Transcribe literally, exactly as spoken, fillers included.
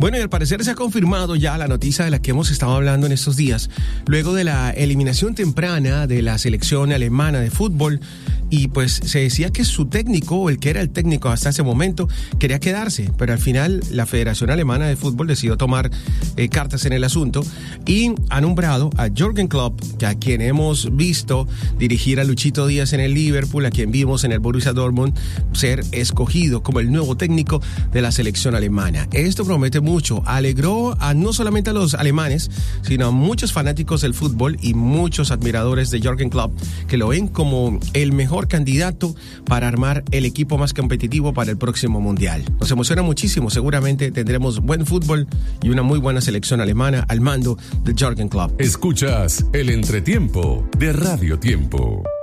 Bueno, y al parecer se ha confirmado ya la noticia de la que hemos estado hablando en estos días, luego de la eliminación temprana de la selección alemana de fútbol, y pues se decía que su técnico, o el que era el técnico hasta ese momento, quería quedarse, pero al final la Federación Alemana de Fútbol decidió tomar eh, cartas en el asunto y ha nombrado a Jürgen Klopp, que a quien hemos visto dirigir a Luchito Díaz en el Liverpool, a quien vimos en el Borussia Dortmund, ser escogido como el nuevo técnico de la selección alemana. Esto promete mucho. Alegró a no solamente a los alemanes, sino a muchos fanáticos del fútbol y muchos admiradores de Jürgen Klopp, que lo ven como el mejor candidato para armar el equipo más competitivo para el próximo Mundial. Nos emociona muchísimo. Seguramente tendremos buen fútbol y una muy buena selección alemana al mando de Jürgen Klopp. Escuchas el entretiempo de Radio Tiempo.